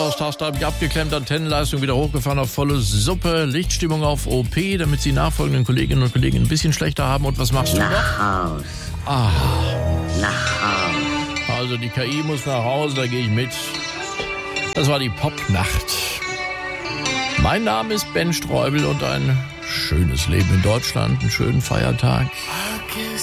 Maustaste habe ich abgeklemmt, Antennenleistung wieder hochgefahren auf volle Suppe, Lichtstimmung auf OP, damit Sie nachfolgenden Kolleginnen und Kollegen ein bisschen schlechter haben. Und was machst du noch? Nach Haus. Ah, Nach Haus. also die KI muss nach Hause, da gehe ich mit. Das war die Popnacht. Mein Name ist Ben Streubel und ein schönes Leben in Deutschland, einen schönen Feiertag.